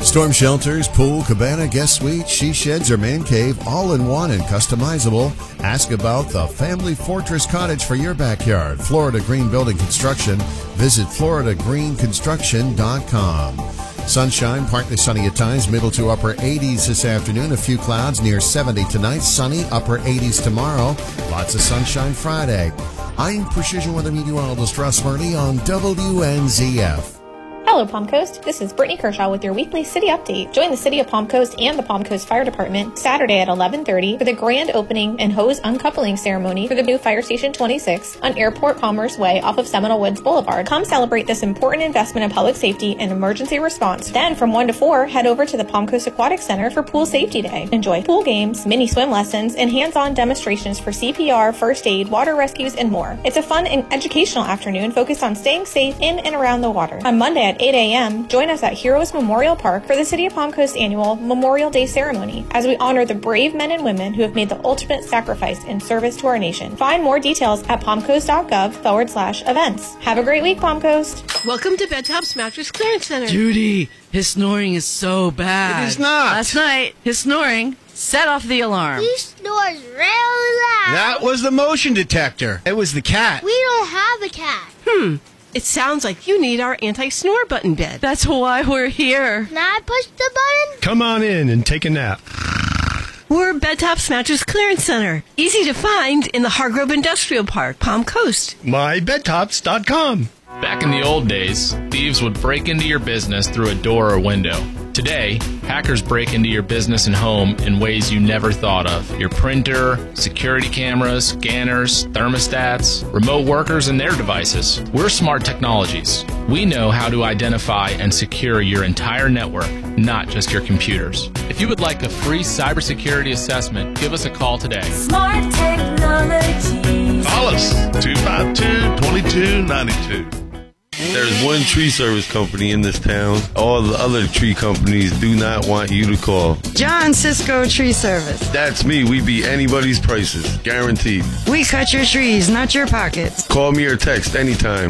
Storm shelters, pool, cabana, guest suite, she sheds, or man cave, all in one and customizable. Ask about the Family Fortress Cottage for your backyard. Florida Green Building Construction. Visit FloridaGreenConstruction.com. Sunshine, partly sunny at times, middle to upper 80s this afternoon. A few clouds, near 70 tonight. Sunny, upper 80s tomorrow. Lots of sunshine Friday. I'm Precision Weather Meteorologist Russ Murray on WNZF. Hello, Palm Coast. This is Brittany Kershaw with your weekly city update. Join the City of Palm Coast and the Palm Coast Fire Department Saturday at 11:30 for the grand opening and hose uncoupling ceremony for the new Fire Station 26 on Airport Commerce Way off of Seminole Woods Boulevard. Come celebrate this important investment in public safety and emergency response. Then from 1 to 4, head over to the Palm Coast Aquatic Center for Pool Safety Day. Enjoy pool games, mini swim lessons, and hands-on demonstrations for CPR, first aid, water rescues, and more. It's a fun and educational afternoon focused on staying safe in and around the water. On Monday at 8 a.m., join us at Heroes Memorial Park for the City of Palm Coast annual Memorial Day ceremony as we honor the brave men and women who have made the ultimate sacrifice in service to our nation. Find more details at palmcoast.gov/events. Have a great week, Palm Coast. Welcome to Bedtop's Mattress Clearance Center. Judy, his snoring is so bad. It is not. Last night, his snoring set off the alarm. He snores really loud. That was the motion detector. It was the cat. We don't have a cat. It sounds like you need our anti-snore button bed. That's why we're here. Can I push the button? Come on in and take a nap. We're Bedtop's Mattress Clearance Center. Easy to find in the Hargrove Industrial Park, Palm Coast. MyBedtops.com. Back in the old days, thieves would break into your business through a door or window. Today, hackers break into your business and home in ways you never thought of. Your printer, security cameras, scanners, thermostats, remote workers, and their devices. We're Smart Technologies. We know how to identify and secure your entire network, not just your computers. If you would like a free cybersecurity assessment, give us a call today. Smart Technologies. Call us, 252-2292. There's one tree service company in this town. All the other tree companies do not want you to call. John Cisco Tree Service. That's me. We beat anybody's prices. Guaranteed. We cut your trees, not your pockets. Call me or text anytime.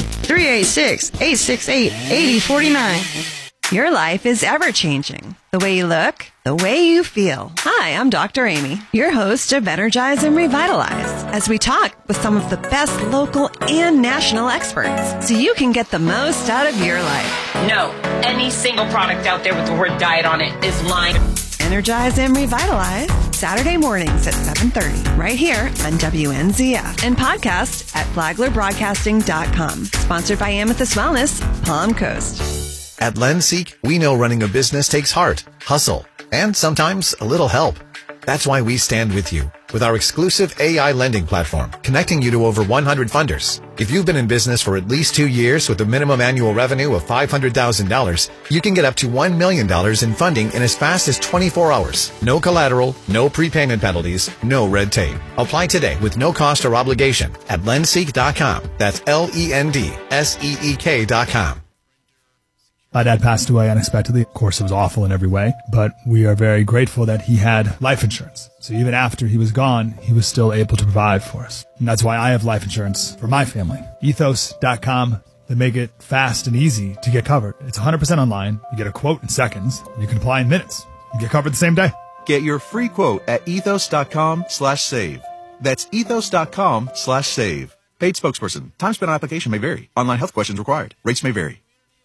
386-868-8049. Your life is ever-changing. The way you look, the way you feel. Hi, I'm Dr. Amy, your host of Energize and Revitalize, as we talk with some of the best local and national experts so you can get the most out of your life. No, any single product out there with the word diet on it is lying. Energize and Revitalize, Saturday mornings at 7:30, right here on WNZF, and podcast at flaglerbroadcasting.com. Sponsored by Amethyst Wellness, Palm Coast. At LendSeek, we know running a business takes heart, hustle, and sometimes a little help. That's why we stand with you with our exclusive AI lending platform, connecting you to over 100 funders. If you've been in business for at least 2 years with a minimum annual revenue of $500,000, you can get up to $1 million in funding in as fast as 24 hours. No collateral, no prepayment penalties, no red tape. Apply today with no cost or obligation at lendseek.com. That's LENDSEEK.com. My dad passed away unexpectedly. Of course, it was awful in every way, but we are very grateful that he had life insurance. So even after he was gone, he was still able to provide for us. And that's why I have life insurance for my family. Ethos.com. They make it fast and easy to get covered. It's 100% online. You get a quote in seconds. You can apply in minutes. You get covered the same day. Get your free quote at ethos.com/save. That's ethos.com/save. Paid spokesperson. Time spent on application may vary. Online health questions required. Rates may vary.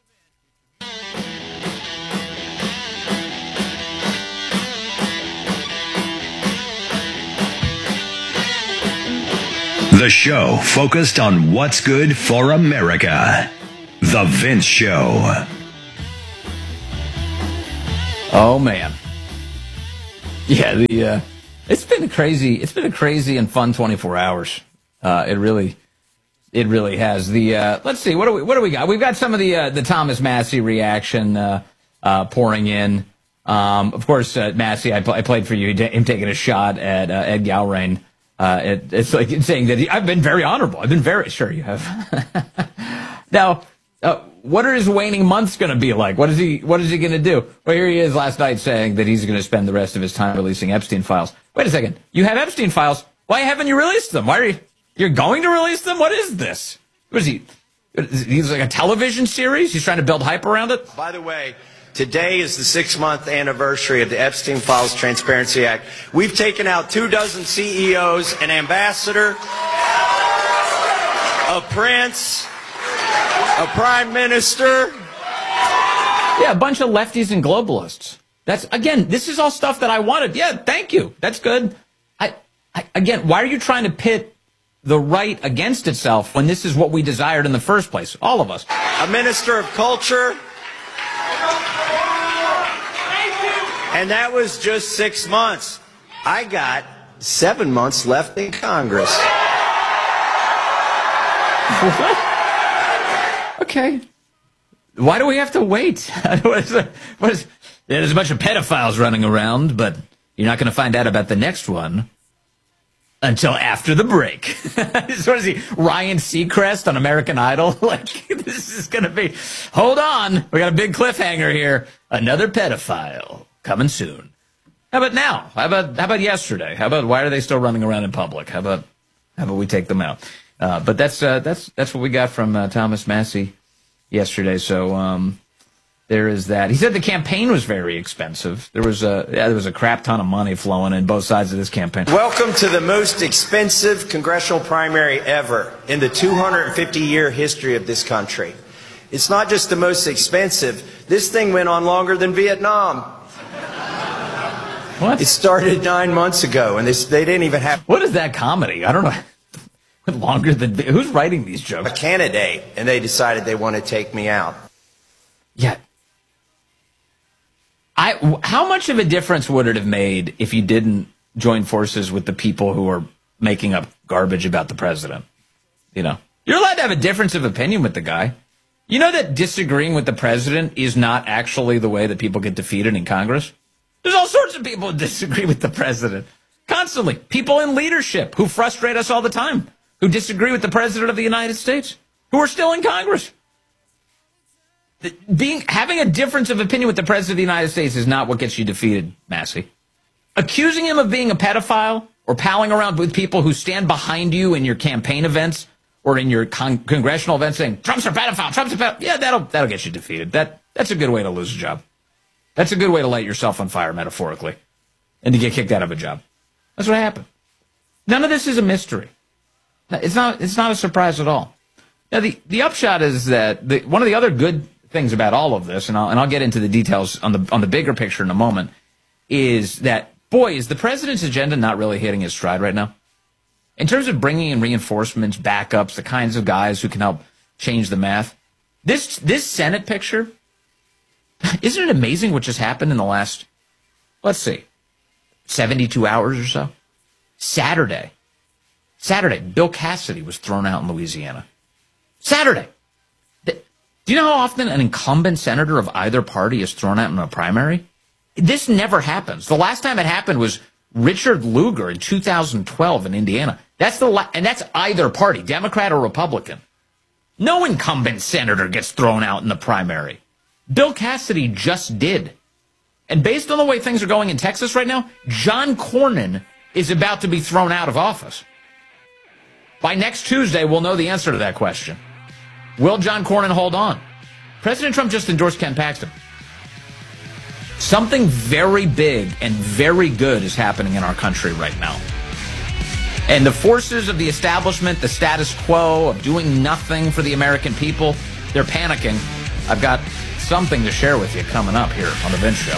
The show focused on what's good for America. The Vince Show. Oh man. Yeah, it's been a crazy and fun 24 hours. It really has. Let's see, what do we got? We've got some of the Thomas Massey reaction pouring in. Of course, Massey, I played for you, him taking a shot at Ed Gowrain. It's like saying that I've been very honorable. I've been very sure you have. Now, what are his waning months going to be like? What is he going to do? Well, here he is last night saying that he's going to spend the rest of his time releasing Epstein files. Wait a second. You have Epstein files. Why haven't you released them? Why are you're going to release them? What is this? What is he? He's like a television series? He's trying to build hype around it? By the way, Today is the 6-month anniversary of the Epstein Files Transparency Act. We've taken out 24 CEOs, an ambassador, a prince, a prime minister. Yeah, a bunch of lefties and globalists. That's, again, this is all stuff that I wanted. Yeah, thank you. That's good. Again, why are you trying to pit the right against itself when this is what we desired in the first place? All of us. A minister of culture. And that was just 6 months. I got 7 months left in Congress. Okay. Why do we have to wait? There's a bunch of pedophiles running around, but you're not going to find out about the next one until after the break. What is he, Ryan Seacrest on American Idol? Like, this is going to be, hold on, we got a big cliffhanger here. Another pedophile coming soon. How about now? How about yesterday? How about why are they still running around in public? How about we take them out? But that's what we got from Thomas Massie yesterday. So there is that. He said the campaign was very expensive. There was a crap ton of money flowing in both sides of this campaign. Welcome to the most expensive congressional primary ever in the 250-year history of this country. It's not just the most expensive. This thing went on longer than Vietnam. What? It started 9 months ago, and they didn't even have... What is that comedy? I don't know. Longer than... Who's writing these jokes? A candidate, and they decided they want to take me out. Yeah. How much of a difference would it have made if you didn't join forces with the people who are making up garbage about the president? You know, you're allowed to have a difference of opinion with the guy. You know that disagreeing with the president is not actually the way that people get defeated in Congress? There's all sorts of people who disagree with the president. Constantly. People in leadership who frustrate us all the time, who disagree with the president of the United States, who are still in Congress. Having a difference of opinion with the president of the United States is not what gets you defeated, Massey. Accusing him of being a pedophile or palling around with people who stand behind you in your campaign events or in your congressional events saying, Trump's a pedophile, Trump's a pedophile. Yeah, that'll get you defeated. That's a good way to lose a job. That's a good way to light yourself on fire, metaphorically, and to get kicked out of a job. That's what happened. None of this is a mystery. It's not a surprise at all. Now, the upshot is that one of the other good things about all of this, and I'll get into the details on the bigger picture in a moment, is that, boy, is the president's agenda not really hitting his stride right now? In terms of bringing in reinforcements, backups, the kinds of guys who can help change the math, this Senate picture, isn't it amazing what just happened in the last, let's see, 72 hours or so? Saturday, Bill Cassidy was thrown out in Louisiana. Saturday. Do you know how often an incumbent senator of either party is thrown out in a primary? This never happens. The last time it happened was Richard Lugar in 2012 in Indiana. And that's either party, Democrat or Republican. No incumbent senator gets thrown out in the primary. Bill Cassidy just did. And based on the way things are going in Texas right now, John Cornyn is about to be thrown out of office. By next Tuesday, we'll know the answer to that question. Will John Cornyn hold on? President Trump just endorsed Ken Paxton. Something very big and very good is happening in our country right now. And the forces of the establishment, the status quo of doing nothing for the American people, they're panicking. I've got something to share with you coming up here on The Vince Show.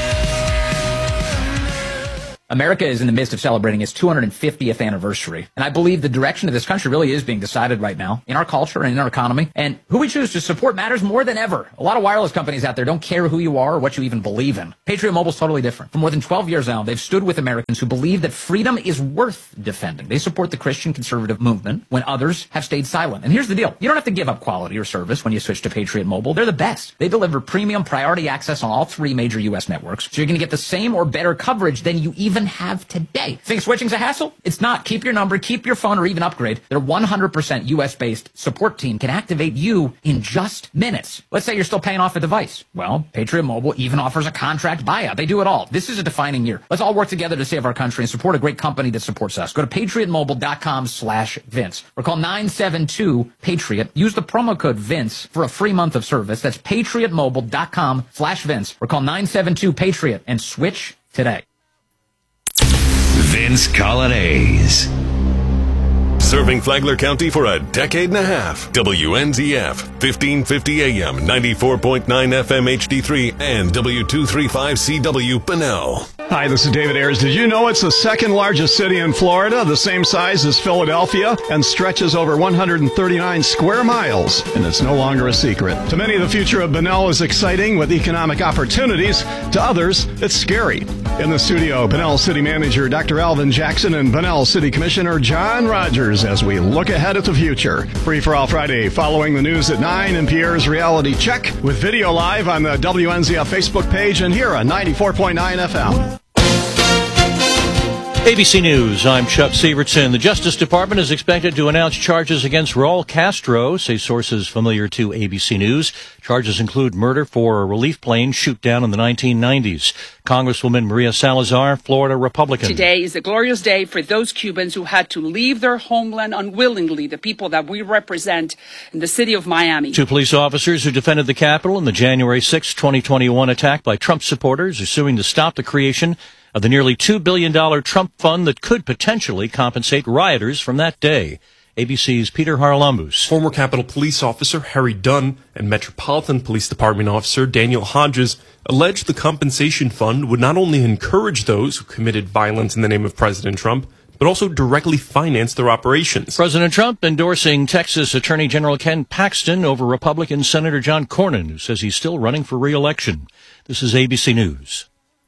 America is in the midst of celebrating its 250th anniversary, and I believe the direction of this country really is being decided right now in our culture and in our economy, and who we choose to support matters more than ever. A lot of wireless companies out there don't care who you are or what you even believe in. Patriot Mobile is totally different. For more than 12 years now, they've stood with Americans who believe that freedom is worth defending. They support the Christian conservative movement when others have stayed silent. And here's the deal. You don't have to give up quality or service when you switch to Patriot Mobile. They're the best. They deliver premium priority access on all 3 major U.S. networks, so you're going to get the same or better coverage than you even even have today. Think switching's a hassle? It's not. Keep your number, keep your phone, or even upgrade. Their 100% US-based support team can activate you in just minutes. Let's say you're still paying off a device. Well, Patriot Mobile even offers a contract buyout. They do it all. This is a defining year. Let's all work together to save our country and support a great company that supports us. Go to patriotmobile.com/Vince or call 972-PATRIOT. Use the promo code Vince for a free month of service. That's patriotmobile.com/Vince or call 972-PATRIOT and switch today. Vince Colonnese. Serving Flagler County for a decade and a half. WNZF, 1550 AM, 94.9 FM HD3, and W235CW Bunnell. Hi, this is David Ayers. Did you know it's the second largest city in Florida, the same size as Philadelphia, and stretches over 139 square miles? And it's no longer a secret. To many, the future of Bunnell is exciting with economic opportunities. To others, it's scary. In the studio, Bunnell City Manager Dr. Alvin Jackson and Bunnell City Commissioner John Rogers as we look ahead at the future. Free for All Friday, following the news at 9 and Pierre's Reality Check with video live on the WNZF Facebook page and here on 94.9 FM. ABC News, I'm Chuck Sievertson. The Justice Department is expected to announce charges against Raul Castro, say sources familiar to ABC News. Charges include murder for a relief plane shoot down in the 1990s. Congresswoman Maria Salazar, Florida Republican. Today is a glorious day for those Cubans who had to leave their homeland unwillingly, the people that we represent in the city of Miami. Two police officers who defended the Capitol in the January 6, 2021 attack by Trump supporters are suing to stop the creation of the nearly $2 billion Trump fund that could potentially compensate rioters from that day. ABC's Peter Haralambous. Former Capitol Police Officer Harry Dunn and Metropolitan Police Department Officer Daniel Hodges alleged the compensation fund would not only encourage those who committed violence in the name of President Trump, but also directly finance their operations. President Trump endorsing Texas Attorney General Ken Paxton over Republican Senator John Cornyn, who says he's still running for re-election. This is ABC News.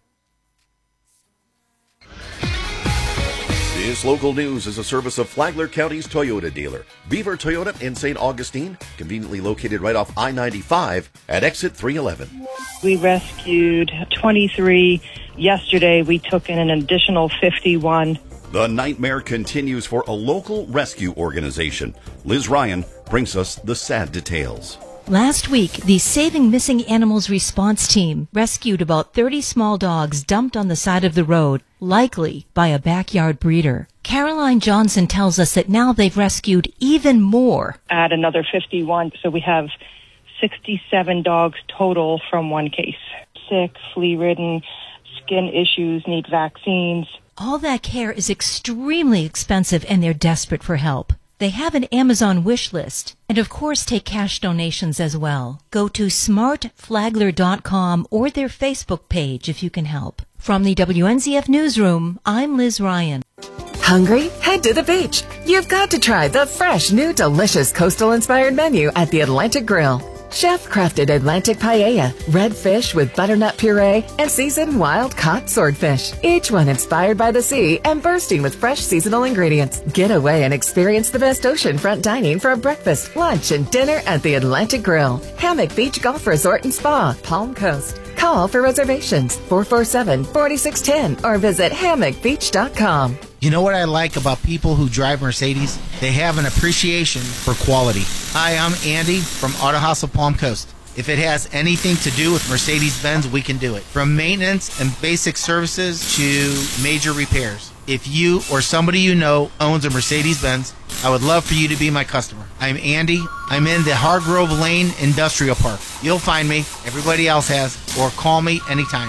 This local news is a service of Flagler County's Toyota dealer, Beaver Toyota in St. Augustine, conveniently located right off I-95 at exit 311. We rescued 23 yesterday. We took in an additional 51. The nightmare continues for a local rescue organization. Liz Ryan brings us the sad details. Last week, the Saving Missing Animals Response Team rescued about 30 small dogs dumped on the side of the road, likely by a backyard breeder. Caroline Johnson tells us that now they've rescued even more. Add another 51, so we have 67 dogs total from one case. Sick, flea-ridden, skin issues, need vaccines. All that care is extremely expensive, and they're desperate for help. They have an Amazon wish list, and of course take cash donations as well. Go to smartflagler.com or their Facebook page if you can help. From the WNZF Newsroom, I'm Liz Ryan. Hungry? Head to the beach. You've got to try the fresh, new, delicious coastal-inspired menu at the Atlantic Grill. Chef-crafted Atlantic paella, red fish with butternut puree, and seasoned wild-caught swordfish. Each one inspired by the sea and bursting with fresh seasonal ingredients. Get away and experience the best oceanfront dining for a breakfast, lunch, and dinner at the Atlantic Grill. Hammock Beach Golf Resort and Spa, Palm Coast. Call for reservations, 447-4610, or visit hammockbeach.com. You know what I like about people who drive Mercedes? They have an appreciation for quality. Hi, I'm Andy from Auto House of Palm Coast. If it has anything to do with Mercedes-Benz, we can do it. From maintenance and basic services to major repairs. If you or somebody you know owns a Mercedes-Benz, I would love for you to be my customer. I'm Andy. I'm in the Hargrove Lane Industrial Park. You'll find me. Everybody else has. Or call me anytime.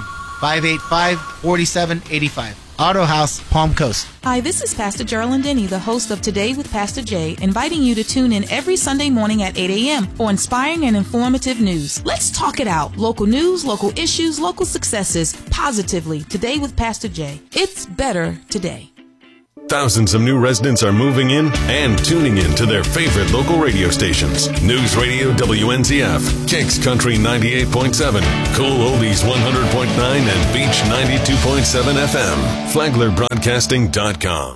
585-4785. Auto House, Palm Coast. Hi, this is Pastor Geraldine Denny, the host of Today with Pastor Jay, inviting you to tune in every Sunday morning at 8 a.m. for inspiring and informative news. Let's talk it out. Local news, local issues, local successes, positively. Today with Pastor Jay. It's better today. Thousands of new residents are moving in and tuning in to their favorite local radio stations. News Radio WNZF, Kicks Country 98.7, Cool Oldies 100.9, and Beach 92.7 FM. FlaglerBroadcasting.com.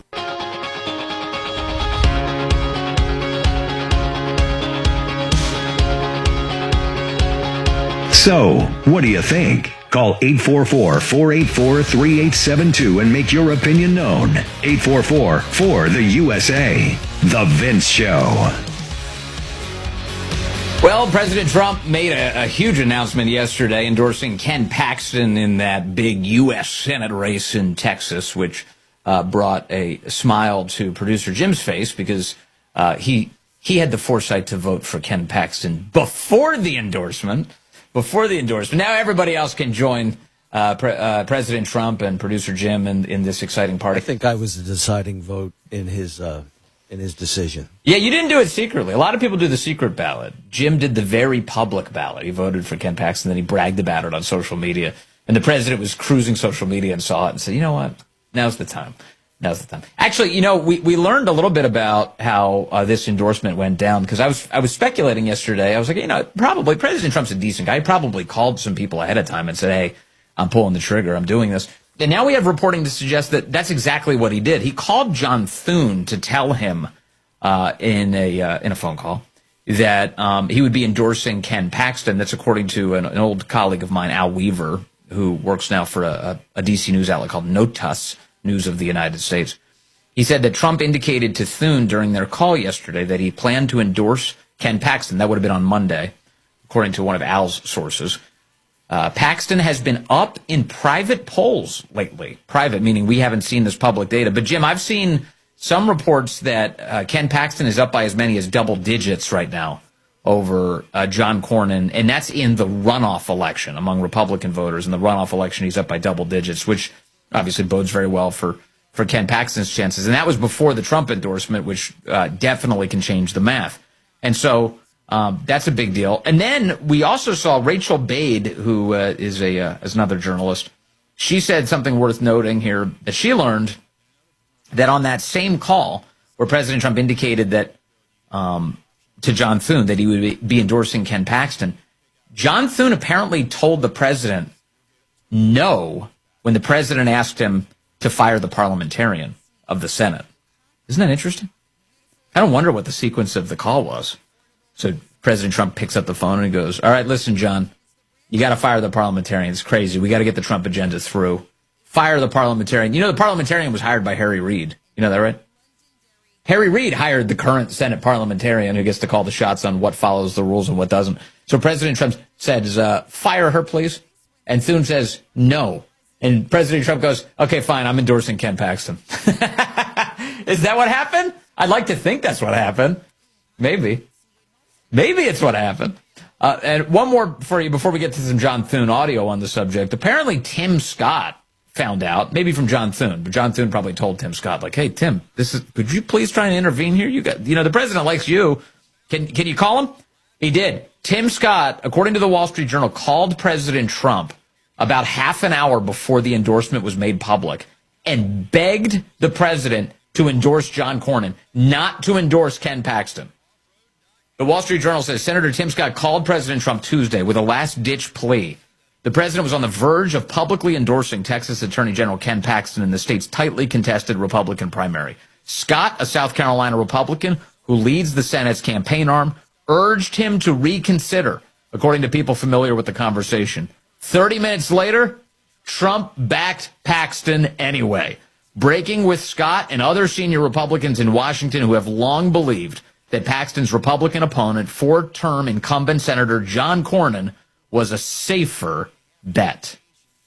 So, what do you think? Call 844-484-3872 and make your opinion known. 844-4-THE-USA. The Vince Show. Well, President Trump made a huge announcement yesterday endorsing Ken Paxton in that big U.S. Senate race in Texas, which brought a smile to producer Jim's face because he had the foresight to vote for Ken Paxton before the endorsement. Now everybody else can join President Trump and producer Jim in this exciting party. I think I was the deciding vote in his decision. Yeah, you didn't do it secretly. A lot of people do the secret ballot. Jim did the very public ballot. He voted for Ken Paxton, then he bragged about it on social media. And the president was cruising social media and saw it and said, you know what? Now's the time. Actually, we learned a little bit about how this endorsement went down because I was speculating yesterday. I was like, probably President Trump's a decent guy. He probably called some people ahead of time and said, hey, I'm pulling the trigger. I'm doing this. And now we have reporting to suggest that that's exactly what he did. He called John Thune to tell him in a phone call that he would be endorsing Ken Paxton. That's according to an old colleague of mine, Al Weaver, who works now for a DC news outlet called Notas, News of the United States. He said that Trump indicated to Thune during their call yesterday that he planned to endorse Ken Paxton. That would have been on Monday, according to one of Al's sources. Paxton has been up in private polls lately. Private, meaning we haven't seen this public data. But, Jim, I've seen some reports that Ken Paxton is up by as many as double digits right now over John Cornyn, and that's in the runoff election among Republican voters. In the runoff election, he's up by double digits, which obviously bodes very well for Ken Paxton's chances. And that was before the Trump endorsement, which definitely can change the math. And so that's a big deal. And then we also saw Rachel Bade, who is another journalist. She said something worth noting here, that she learned that on that same call where President Trump indicated that to John Thune that he would be endorsing Ken Paxton, John Thune apparently told the president no when the president asked him to fire the parliamentarian of the Senate. Isn't that interesting? I don't wonder what the sequence of the call was. So President Trump picks up the phone and he goes, all right, listen, John, you got to fire the parliamentarian. It's crazy. We got to get the Trump agenda through. Fire the parliamentarian. You know, the parliamentarian was hired by Harry Reid. You know that, right? Harry Reid hired the current Senate parliamentarian who gets to call the shots on what follows the rules and what doesn't. So President Trump says, fire her, please. And Thune says, no. And President Trump goes, okay, fine, I'm endorsing Ken Paxton. Is that what happened? I'd like to think that's what happened. Maybe it's what happened. And one more for you before we get to some John Thune audio on the subject. Apparently Tim Scott found out, maybe from John Thune, but John Thune probably told Tim Scott, like, hey, Tim, could you please try and intervene here? The president likes you. Can you call him? He did. Tim Scott, according to the Wall Street Journal, called President Trump about half an hour before the endorsement was made public and begged the president to endorse John Cornyn, not to endorse Ken Paxton. The Wall Street Journal says Senator Tim Scott called President Trump Tuesday with a last-ditch plea. The president was on the verge of publicly endorsing Texas Attorney General Ken Paxton in the state's tightly contested Republican primary. Scott, a South Carolina Republican who leads the Senate's campaign arm, urged him to reconsider, according to people familiar with the conversation. 30 minutes later, Trump backed Paxton anyway, breaking with Scott and other senior Republicans in Washington who have long believed that Paxton's Republican opponent, four-term incumbent Senator John Cornyn, was a safer bet.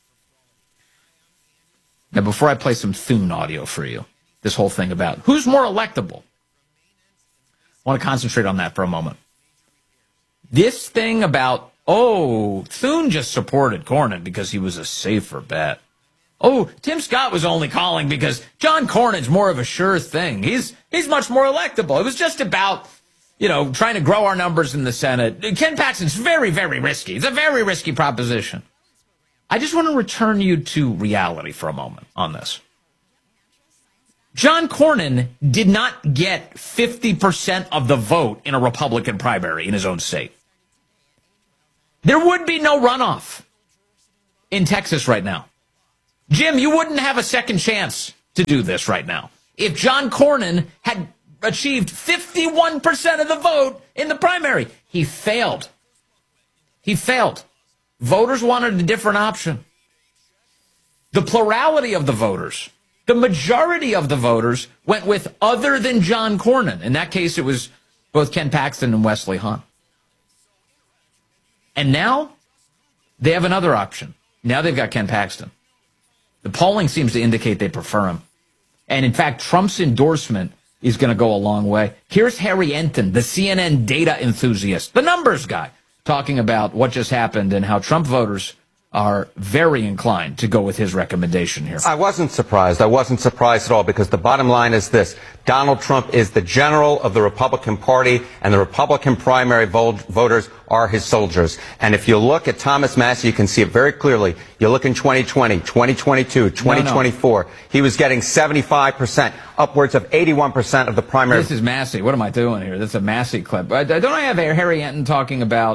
Now, before I play some Thune audio for you, this whole thing about who's more electable, I want to concentrate on that for a moment. This thing about, Thune just supported Cornyn because he was a safer bet. Tim Scott was only calling because John Cornyn's more of a sure thing. He's much more electable. It was just about, trying to grow our numbers in the Senate. Ken Paxton's very, very risky. It's a very risky proposition. I just want to return you to reality for a moment on this. John Cornyn did not get 50% of the vote in a Republican primary in his own state. There would be no runoff in Texas right now. Jim, you wouldn't have a second chance to do this right now. If John Cornyn had achieved 51% of the vote in the primary, he failed. Voters wanted a different option. The plurality of the voters, the majority of the voters went with other than John Cornyn. In that case, it was both Ken Paxton and Wesley Hunt. And now they have another option. Now they've got Ken Paxton. The polling seems to indicate they prefer him. And in fact, Trump's endorsement is going to go a long way. Here's Harry Enton, the CNN data enthusiast, the numbers guy, talking about what just happened and how Trump voters are very inclined to go with his recommendation here. I wasn't surprised. I wasn't surprised at all, because the bottom line is this. Donald Trump is the general of the Republican Party, and the Republican primary voters are his soldiers. And if you look at Thomas Massie, you can see it very clearly. You look in 2020, 2022, 2024, he was getting 75%, upwards of 81% of the primary. This is Massie. What am I doing here? That's a Massie clip. Don't I have Harry Enton talking about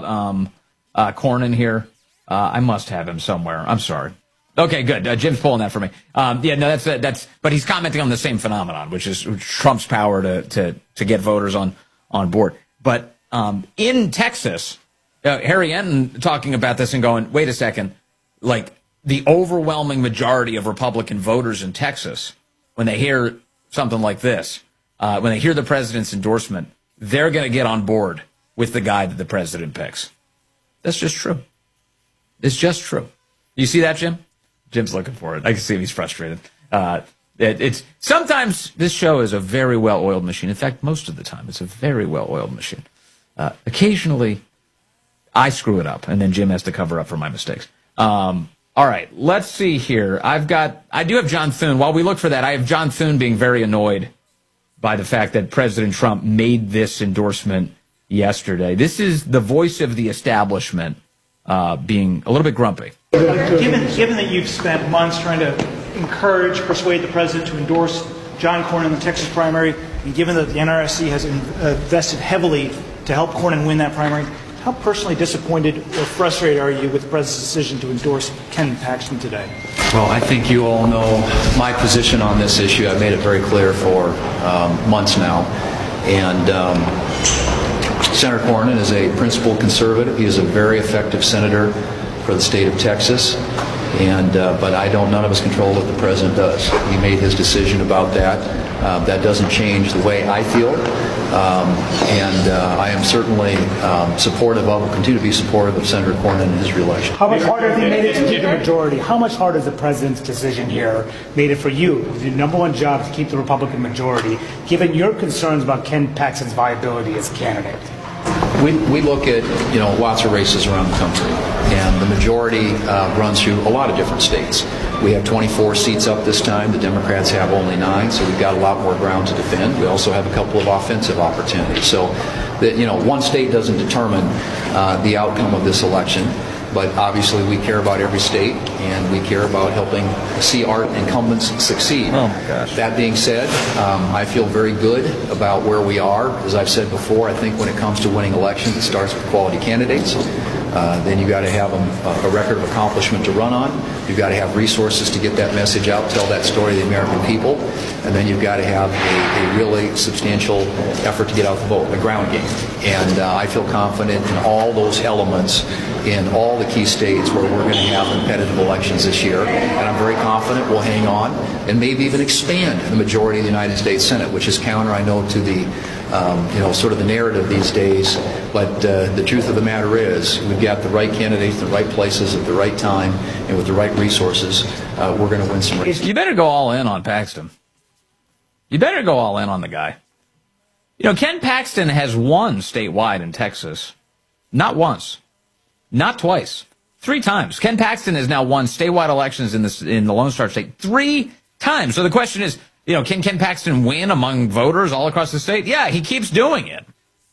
Cornyn here? I must have him somewhere. I'm sorry. Okay, good. Jim's pulling that for me. That's. But he's commenting on the same phenomenon, which is Trump's power to get voters on board. But in Texas, Harry Enton talking about this and going, wait a second, like the overwhelming majority of Republican voters in Texas, when they hear something like this, when they hear the president's endorsement, they're going to get on board with the guy that the president picks. That's just true. It's just true. You see that, Jim? Jim's looking for it. I can see him. He's frustrated. It's sometimes this show is a very well-oiled machine. In fact, most of the time, it's a very well-oiled machine. Occasionally, I screw it up, and then Jim has to cover up for my mistakes. All right, let's see here. I do have John Thune. While we look for that, I have John Thune being very annoyed by the fact that President Trump made this endorsement yesterday. This is the voice of the establishment being a little bit grumpy. Given that you've spent months trying to persuade the president to endorse John Cornyn in the Texas primary, and given that the NRSC has invested heavily to help Cornyn win that primary, how personally disappointed or frustrated are you with the president's decision to endorse Ken Paxton today? Well, I think you all know my position on this issue. I've made it very clear for months now. And Senator Cornyn is a principled conservative. He is a very effective senator for the state of Texas. But none of us control what the president does. He made his decision about that. That doesn't change the way I feel. I am certainly supportive of, will continue to be supportive of Senator Cornyn and his reelection. How much harder has he made it to keep the majority? How much harder has the president's decision here made it for you? Your number one job is to keep the Republican majority, given your concerns about Ken Paxton's viability as candidate. We look at lots of races around the country, and the majority runs through a lot of different states. We have 24 seats up this time. The Democrats have only 9, so we've got a lot more ground to defend. We also have a couple of offensive opportunities. So one state doesn't determine the outcome of this election. But obviously we care about every state, and we care about helping see our incumbents succeed. Oh my gosh. That being said, I feel very good about where we are. As I've said before, I think when it comes to winning elections, it starts with quality candidates. Then you've got to have a record of accomplishment to run on. You've got to have resources to get that message out, tell that story to the American people. And then you've got to have a really substantial effort to get out the vote, a ground game. And I feel confident in all those elements in all the key states where we're going to have competitive elections this year. And I'm very confident we'll hang on and maybe even expand the majority of the United States Senate, which is counter, I know, to the sort of the narrative these days. But the truth of the matter is we've got the right candidates in the right places at the right time, and with the right resources, we're going to win some races. You better go all in on Paxton. You better go all in on the guy. Ken Paxton has won statewide in Texas. Not once. Not twice. 3 times. Ken Paxton has now won statewide elections in the Lone Star State 3 times. So the question is, can Ken Paxton win among voters all across the state? Yeah, he keeps doing it.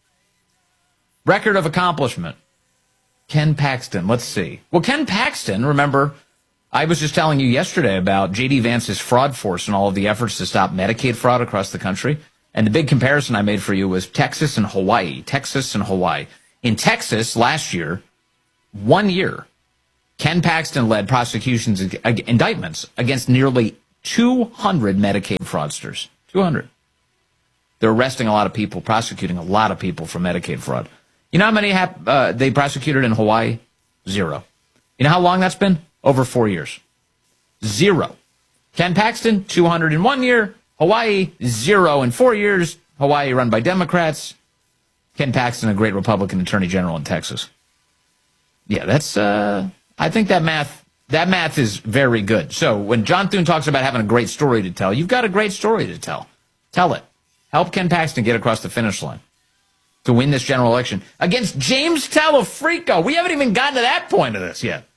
Record of accomplishment. Ken Paxton, let's see. Well, Ken Paxton, remember, I was just telling you yesterday about J.D. Vance's fraud force and all of the efforts to stop Medicaid fraud across the country. And the big comparison I made for you was Texas and Hawaii. Texas and Hawaii. In Texas, last year, 1 year, Ken Paxton led prosecutions, indictments against nearly 200 Medicaid fraudsters. 200. They're arresting a lot of people, prosecuting a lot of people for Medicaid fraud. You know how many they prosecuted in Hawaii? 0. You know how long that's been? Over 4 years. 0. Ken Paxton, 200 in 1 year. Hawaii, 0 in 4 years. Hawaii run by Democrats. Ken Paxton, a great Republican attorney general in Texas. Yeah, that's, I think that math is very good. So when John Thune talks about having a great story to tell, you've got a great story to tell. Tell it. Help Ken Paxton get across the finish line to win this general election against James Talafrico. We haven't even gotten to that point of this yet.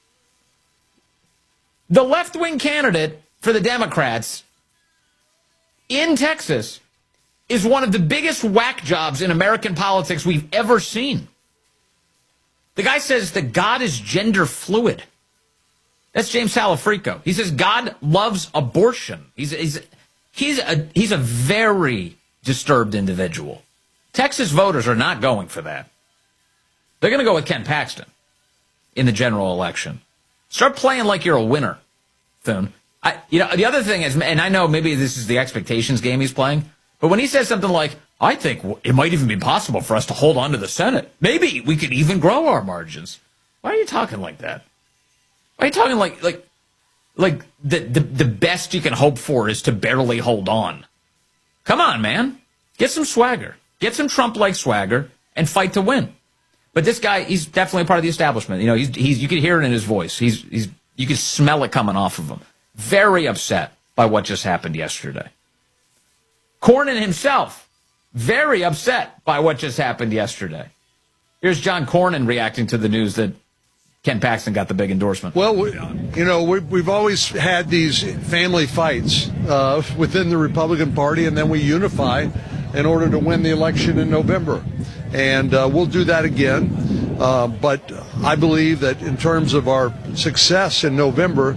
The left-wing candidate for the Democrats in Texas is one of the biggest whack jobs in American politics we've ever seen. The guy says that God is gender fluid. That's James Talafrico. He says God loves abortion. He's a very disturbed individual. Texas voters are not going for that. They're going to go with Ken Paxton in the general election. Start playing like you're a winner, Thune. The other thing is, and I know maybe this is the expectations game he's playing, but when he says something like, I think it might even be possible for us to hold on to the Senate. Maybe we could even grow our margins. Why are you talking like that? Why are you talking like the best you can hope for is to barely hold on? Come on, man. Get some swagger. Get some Trump-like swagger and fight to win. But this guy, he's definitely a part of the establishment. You know, you can hear it in his voice. You can smell it coming off of him. Very upset by what just happened yesterday. Cornyn himself, very upset by what just happened yesterday. Here's John Cornyn reacting to the news that Ken Paxton got the big endorsement. Well, we've always had these family fights within the Republican Party, and then we unify in order to win the election in November. And we'll do that again. But I believe that in terms of our success in November,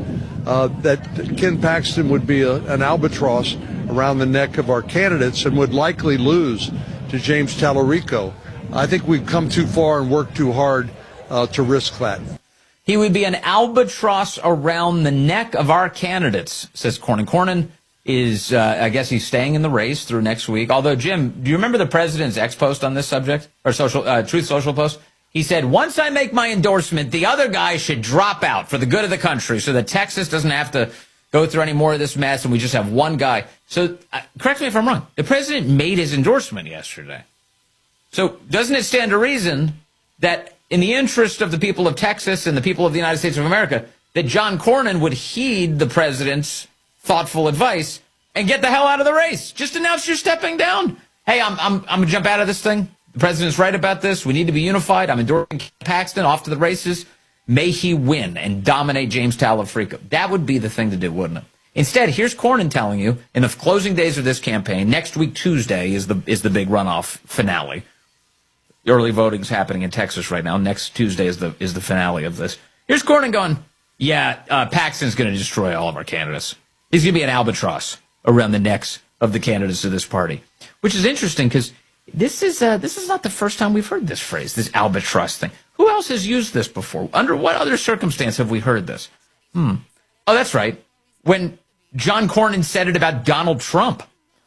that Ken Paxton would be an albatross around the neck of our candidates and would likely lose to James Talarico. I think we've come too far and worked too hard to risk that. He would be an albatross around the neck of our candidates, says Cornyn. Cornyn is, I guess he's staying in the race through next week. Although, Jim, do you remember the president's ex-post on this subject? Or Truth Social post? He said, once I make my endorsement, the other guy should drop out for the good of the country so that Texas doesn't have to go through any more of this mess and we just have one guy. So, correct me if I'm wrong. The president made his endorsement yesterday. So, doesn't it stand to reason that in the interest of the people of Texas and the people of the United States of America, that John Cornyn would heed the president's thoughtful advice and get the hell out of the race? Just announce you're stepping down. Hey, I'm going to jump out of this thing. The president's right about this. We need to be unified. I'm endorsing Paxton off to the races. May he win and dominate James Talafrico. That would be the thing to do, wouldn't it? Instead, here's Cornyn telling you, in the closing days of this campaign, next week, Tuesday, is the big runoff finale. Early voting's happening in Texas right now. Next Tuesday is the finale of this. Here's Cornyn going, Paxton's going to destroy all of our candidates. He's going to be an albatross around the necks of the candidates of this party, which is interesting because this is not the first time we've heard this phrase, this albatross thing. Who else has used this before? Under what other circumstance have we heard this? Oh, that's right. When John Cornyn said it about Donald Trump.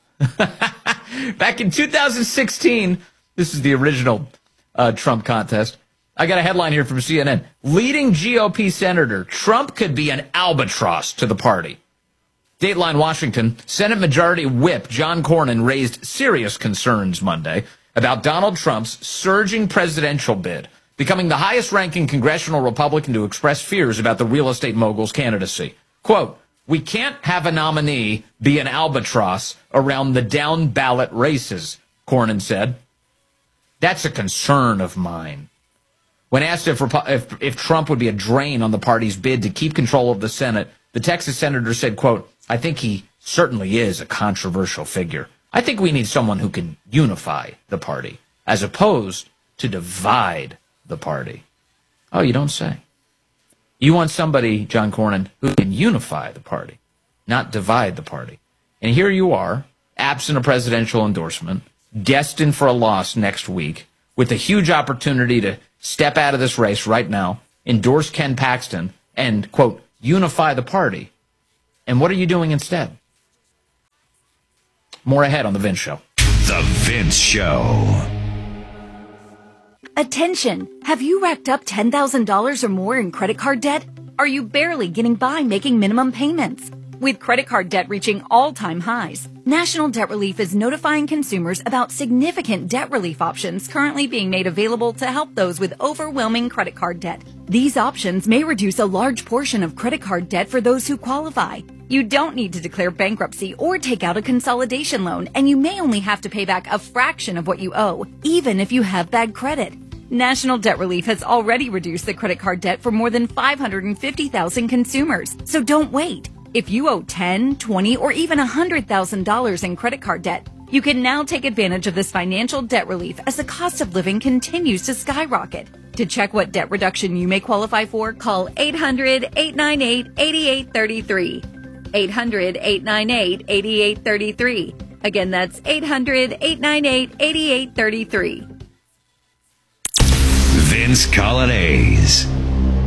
Back in 2016, this is the original Trump contest. I got a headline here from CNN. Leading GOP senator, Trump could be an albatross to the party. Dateline Washington, Senate Majority Whip John Cornyn raised serious concerns Monday about Donald Trump's surging presidential bid, becoming the highest-ranking congressional Republican to express fears about the real estate mogul's candidacy. Quote, we can't have a nominee be an albatross around the down-ballot races, Cornyn said. That's a concern of mine. When asked if Trump would be a drain on the party's bid to keep control of the Senate, the Texas senator said, quote, I think he certainly is a controversial figure. I think we need someone who can unify the party, as opposed to divide the party. Oh, you don't say. You want somebody, John Cornyn, who can unify the party, not divide the party. And here you are, absent a presidential endorsement, destined for a loss next week, with a huge opportunity to step out of this race right now, endorse Ken Paxton, and, quote, unify the party. And what are you doing instead? More ahead on The Vince Show. The Vince Show. Attention! Have you racked up $10,000 or more in credit card debt? Are you barely getting by making minimum payments? With credit card debt reaching all-time highs, National Debt Relief is notifying consumers about significant debt relief options currently being made available to help those with overwhelming credit card debt. These options may reduce a large portion of credit card debt for those who qualify. You don't need to declare bankruptcy or take out a consolidation loan, and you may only have to pay back a fraction of what you owe, even if you have bad credit. National Debt Relief has already reduced the credit card debt for more than 550,000 consumers, so don't wait. If you owe $10,000, $20,000, or even $100,000 in credit card debt, you can now take advantage of this financial debt relief as the cost of living continues to skyrocket. To check what debt reduction you may qualify for, call 800-898-8833. 800-898-8833. Again, that's 800-898-8833. Vince Colonnese.